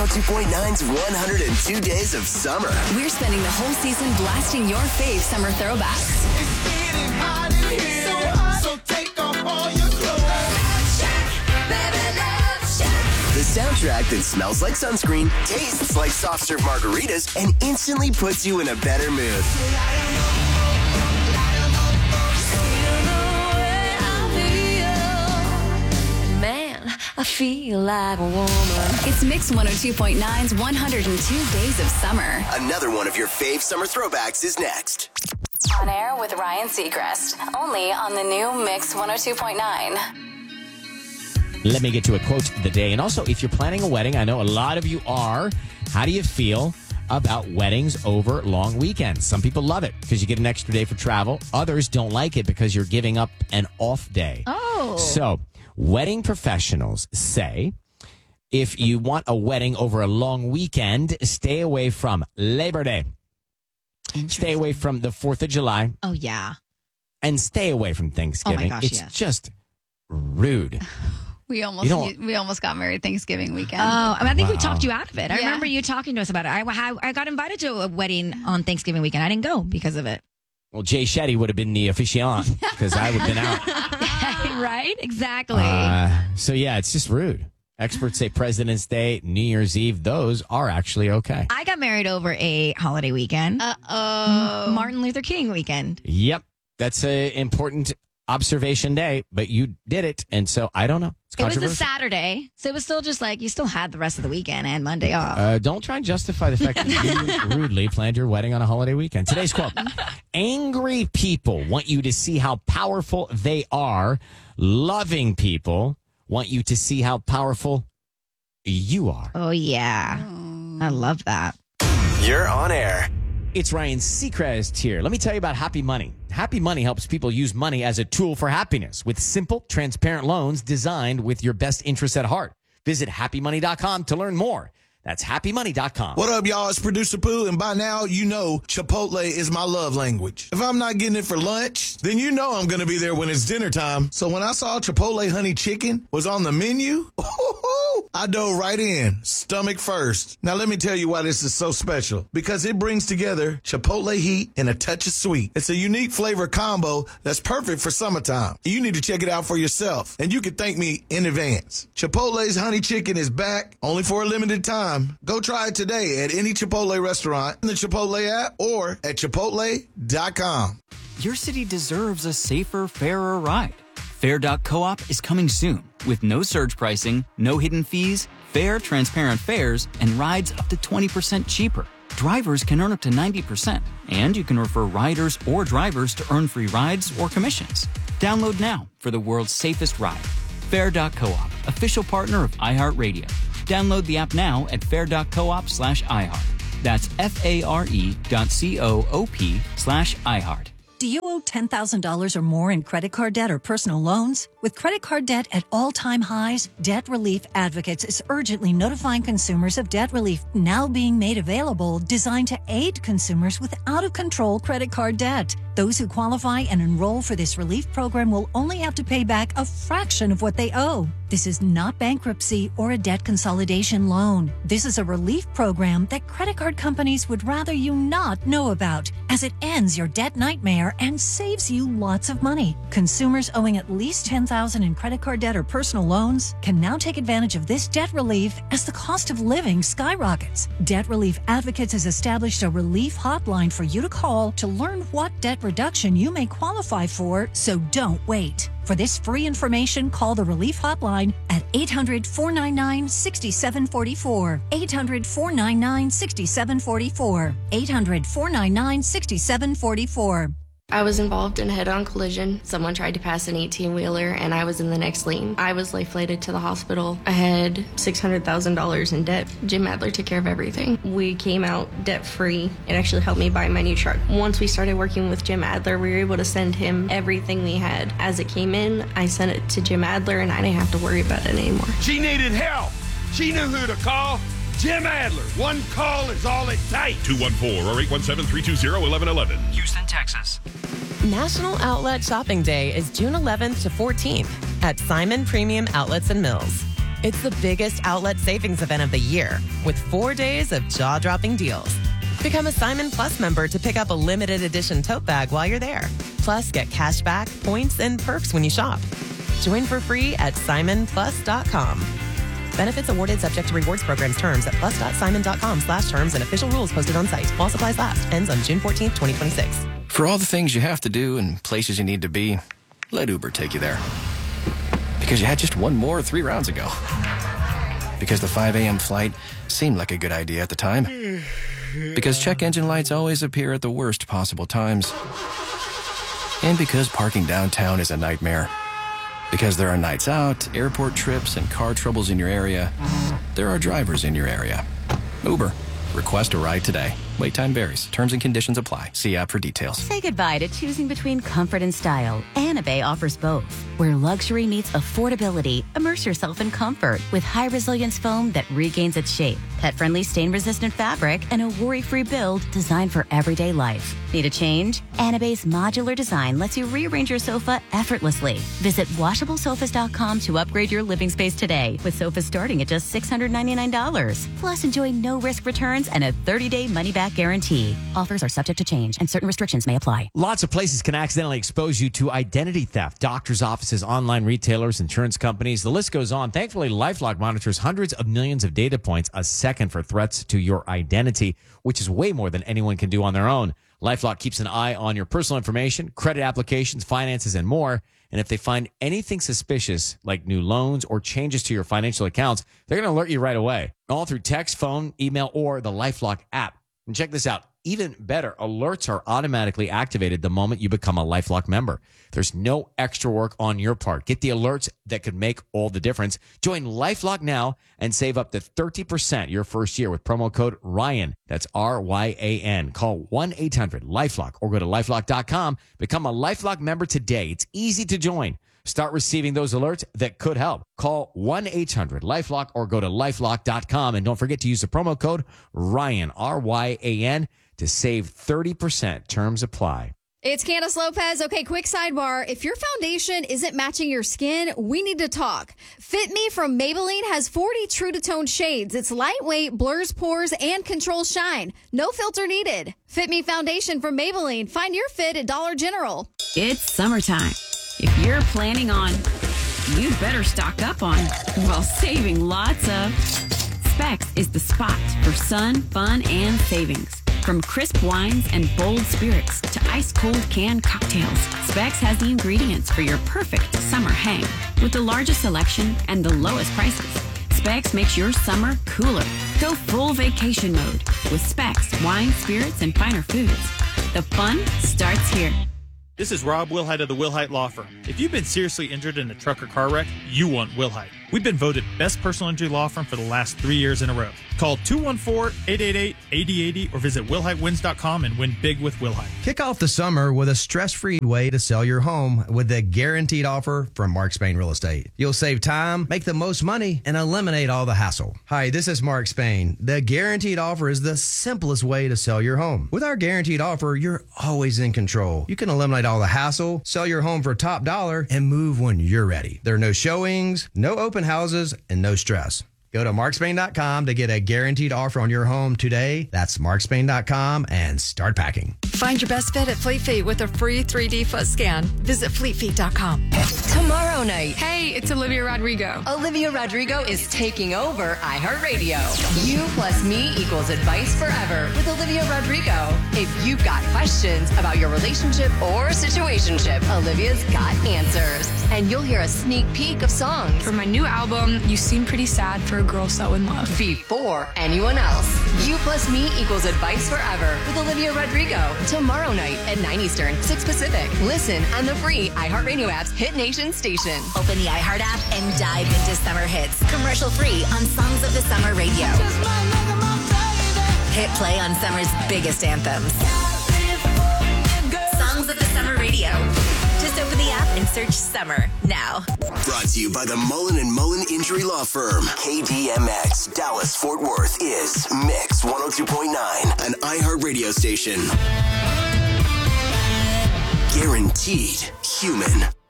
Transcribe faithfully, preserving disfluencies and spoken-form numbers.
oh two point nine's one hundred two Days of Summer. We're spending the whole season blasting your fave summer throwbacks. It's getting hot in here, so, hot, so take off all your clothes. Love Shack, baby, Love Shack. The soundtrack that smells like sunscreen, tastes like soft serve margaritas, and instantly puts you in a better mood. I feel like a woman. It's Mix one oh two point nine's one hundred two Days of Summer. Another one of your fave summer throwbacks is next. On air with Ryan Seacrest. Only on the new Mix one oh two point nine. Let me get to a quote of the day. And also, if you're planning a wedding, I know a lot of you are. How do you feel about weddings over long weekends? Some people love it because you get an extra day for travel. Others don't like it because you're giving up an off day. Oh. So, wedding professionals say if you want a wedding over a long weekend, stay away from Labor Day. Stay away from the fourth of July. Oh, yeah. And stay away from Thanksgiving. Oh, my gosh, it's yes. just rude. We almost we almost got married Thanksgiving weekend. Oh, I, mean, I think Wow. we talked you out of it. I Yeah. remember you talking to us about it. I, I, I got invited to a wedding on Thanksgiving weekend. I didn't go because of it. Well, Jay Shetty would have been the officiant because I would have been out. Right? Exactly. Uh, so, yeah, it's just rude. Experts say President's Day, New Year's Eve, those are actually okay. I got married over a holiday weekend. Uh-oh. Martin Luther King weekend. Yep. That's an important observation day, but you did it. And so I don't know. It's It was a controversial. Saturday, so it was still just like you still had the rest of the weekend and Monday off. Uh, don't try and justify the fact that you rudely planned your wedding on a holiday weekend. Today's quote: angry people want you to see how powerful they are. Loving people want you to see how powerful you are. Oh, yeah. I love that. You're on air. It's Ryan Seacrest here. Let me tell you about Happy Money. Happy Money helps people use money as a tool for happiness with simple, transparent loans designed with your best interests at heart. Visit happy money dot com to learn more. That's happy money dot com. What up, y'all? It's Producer Pooh, and by now, you know Chipotle is my love language. If I'm not getting it for lunch, then you know I'm going to be there when it's dinner time. So when I saw Chipotle Honey Chicken was on the menu, I dove right in, stomach first. Now, let me tell you why this is so special. Because it brings together Chipotle heat and a touch of sweet. It's a unique flavor combo that's perfect for summertime. You need to check it out for yourself, and you can thank me in advance. Chipotle's Honey Chicken is back, only for a limited time. Go try it today at any Chipotle restaurant, in the Chipotle app, or at chipotle dot com. Your city deserves a safer, fairer ride. Fair dot coop is coming soon with no surge pricing, no hidden fees, fair, transparent fares, and rides up to twenty percent cheaper. Drivers can earn up to ninety percent, and you can refer riders or drivers to earn free rides or commissions. Download now for the world's safest ride. Fair dot coop, official partner of iHeartRadio. Download the app now at fair dot coop slash iHeart. That's F-A-R-E dot C-O-O-P slash iHeart. Do you owe ten thousand dollars or more in credit card debt or personal loans? With credit card debt at all-time highs, Debt Relief Advocates is urgently notifying consumers of debt relief now being made available, designed to aid consumers with out-of-control credit card debt. Those who qualify and enroll for this relief program will only have to pay back a fraction of what they owe. This is not bankruptcy or a debt consolidation loan. This is a relief program that credit card companies would rather you not know about, as it ends your debt nightmare and saves you lots of money. Consumers owing at least ten thousand dollars in credit card debt or personal loans can now take advantage of this debt relief as the cost of living skyrockets. Debt Relief Advocates has established a relief hotline for you to call to learn what debt reduction you may qualify for, so don't wait. For this free information, call the Relief Hotline at eight hundred, four nine nine, six seven four four, eight hundred, four nine nine, six seven four four, eight hundred, four nine nine, six seven four four. I was involved in a head-on collision. Someone tried to pass an eighteen-wheeler, and I was in the next lane. I was life-flighted to the hospital. I had six hundred thousand dollars in debt. Jim Adler took care of everything. We came out debt-free. It actually helped me buy my new truck. Once we started working with Jim Adler, we were able to send him everything we had. As it came in, I sent it to Jim Adler, and I didn't have to worry about it anymore. She needed help. She knew who to call. Jim Adler. One call is all it takes. two one four or eight one seven, three two zero, one one one one. Houston, Texas. National Outlet Shopping Day is June eleventh to fourteenth at Simon Premium Outlets and Mills. It's the biggest outlet savings event of the year with four days of jaw-dropping deals. Become a Simon Plus member to pick up a limited edition tote bag while you're there. Plus, get cash back, points, and perks when you shop. Join for free at simon plus dot com. Benefits awarded subject to rewards programs terms at plus.simon.com slash terms and official rules posted on site. While supplies last. Ends on June fourteenth, twenty twenty-six. For all the things you have to do and places you need to be, let Uber take you there. Because you had just one more three rounds ago. Because the five a.m. flight seemed like a good idea at the time. Because check engine lights always appear at the worst possible times. And because parking downtown is a nightmare. Because there are nights out, airport trips, and car troubles in your area, there are drivers in your area. Uber. Request a ride today. Wait time varies. Terms and conditions apply. See app for details. Say goodbye to choosing between comfort and style. Anabay offers both. Where luxury meets affordability, immerse yourself in comfort with high-resilience foam that regains its shape, pet-friendly stain-resistant fabric, and a worry-free build designed for everyday life. Need a change? Anabay's modular design lets you rearrange your sofa effortlessly. Visit washable sofas dot com to upgrade your living space today, with sofas starting at just six hundred ninety-nine dollars. Plus, enjoy no-risk returns and a thirty-day money-back guarantee. Offers are subject to change, and certain restrictions may apply. Lots of places can accidentally expose you to identity theft. Doctors' offices, online retailers, insurance companies, the list goes on. Thankfully, LifeLock monitors hundreds of millions of data points a second for threats to your identity, which is way more than anyone can do on their own. LifeLock keeps an eye on your personal information, credit applications, finances, and more. And if they find anything suspicious, like new loans or changes to your financial accounts, they're going to alert you right away. All through text, phone, email, or the LifeLock app. And check this out. Even better, alerts are automatically activated the moment you become a LifeLock member. There's no extra work on your part. Get the alerts that could make all the difference. Join LifeLock now and save up to thirty percent your first year with promo code Ryan. That's R Y A N. Call one eight hundred LifeLock or go to lifelock dot com. Become a LifeLock member today. It's easy to join. Start receiving those alerts that could help. Call one eight hundred LifeLock or go to lifelock dot com. And don't forget to use the promo code Ryan, R Y A N, to save thirty percent. Terms apply. It's Candace Lopez. Okay, quick sidebar. If your foundation isn't matching your skin, we need to talk. Fit Me from Maybelline has forty true to tone shades. It's lightweight, blurs pores, and controls shine. No filter needed. Fit Me foundation from Maybelline. Find your fit at Dollar General. It's summertime. If you're planning on, you'd better stock up on, while saving lots of. Specs is the spot for sun, fun, and savings. From crisp wines and bold spirits to ice-cold canned cocktails, Specs has the ingredients for your perfect summer hang. With the largest selection and the lowest prices, Specs makes your summer cooler. Go full vacation mode with Specs wine, spirits, and finer foods. The fun starts here. This is Rob Wilhite of the Wilhite Law Firm. If you've been seriously injured in a truck or car wreck, you want Wilhite. We've been voted best personal injury law firm for the last three years in a row. Call two one four, eight eight eight, eight oh eight oh or visit wilhite wins dot com and win big with Wilhite. Kick off the summer with a stress-free way to sell your home with a guaranteed offer from Mark Spain Real Estate. You'll save time, make the most money, and eliminate all the hassle. Hi, this is Mark Spain. The guaranteed offer is the simplest way to sell your home. With our guaranteed offer, you're always in control. You can eliminate all the hassle, sell your home for top dollar, and move when you're ready. There are no showings, no open houses, and no stress. Go to mark spain dot com to get a guaranteed offer on your home today. That's mark spain dot com and start packing. Find your best fit at Fleet Feet with a free three D foot scan. Visit fleet feet dot com. Tomorrow night. Hey, it's Olivia Rodrigo. Olivia Rodrigo is taking over iHeartRadio. You plus me equals advice forever with Olivia Rodrigo. If you've got questions about your relationship or situationship, Olivia's got answers. And you'll hear a sneak peek of songs. For my new album, You Seem Pretty Sad for a Girl So In Love. Before anyone else. You plus me equals advice forever with Olivia Rodrigo. Tomorrow night at nine Eastern, six Pacific. Listen on the free iHeartRadio app's Hit Nation station. Open the iHeart app and dive into summer hits. Commercial free on Songs of the Summer Radio. Hit play on summer's biggest anthems. Songs of the Summer Radio. Just open the app and search Summer now. Brought to you by the Mullen and Mullen Injury Law Firm. K D M X Dallas Fort Worth is Mix one oh two point nine, an iHeart radio station. Guaranteed human.